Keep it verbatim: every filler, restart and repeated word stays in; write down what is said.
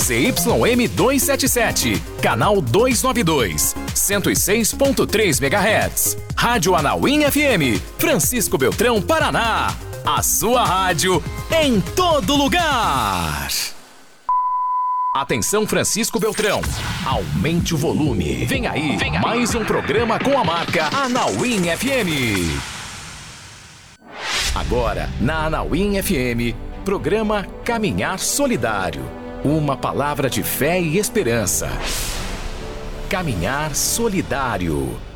Z Y M duzentos e setenta e sete, canal duzentos e noventa e dois, cento e seis ponto três megahertz. Rádio Anauim F M, Francisco Beltrão, Paraná. A sua rádio em todo lugar. Atenção, Francisco Beltrão. Aumente o volume. Vem aí, Vem aí. mais um programa com a marca Anauim F M. Agora, na Anauim F M, programa Caminhar Solidário. Uma palavra de fé e esperança. Caminhar Solidário.